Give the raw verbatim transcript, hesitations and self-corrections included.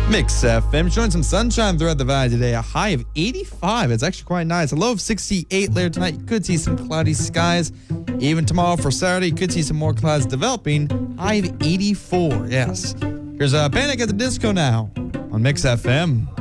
Mix F M showing some sunshine throughout the valley today. A high of eighty-five. It's actually quite nice. A low of sixty-eight later tonight. You could see some cloudy skies. Even tomorrow for Saturday, you could see some more clouds developing. High of eighty-four. Yes. Here's a Panic at the Disco now on Mix F M.